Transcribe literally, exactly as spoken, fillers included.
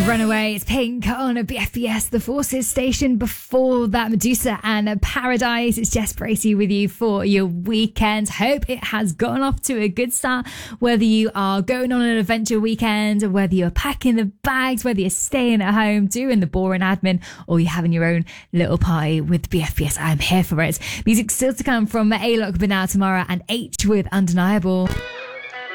Runaway, it's Pink on a B F B S, the Forces station. Before that, Medusa and Paradise. It's Jess Bracey with you for your weekend. Hope it has gotten off to a good start, whether you are going on an adventure weekend, or whether you're packing the bags, whether you're staying at home, doing the boring admin, or you're having your own little party with B F B S. I'm here for it. Music still to come from A-Lock, But Now Tomorrow, and H with Undeniable.